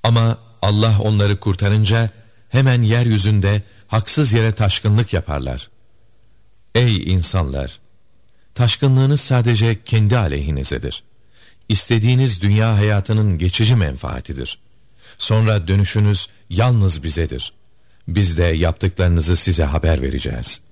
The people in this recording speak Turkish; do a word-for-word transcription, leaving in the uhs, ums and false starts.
Ama Allah onları kurtarınca hemen yeryüzünde haksız yere taşkınlık yaparlar. Ey insanlar! Taşkınlığınız sadece kendi aleyhinizedir. İstediğiniz dünya hayatının geçici menfaatidir. Sonra dönüşünüz yalnız bizedir. Biz de yaptıklarınızı size haber vereceğiz.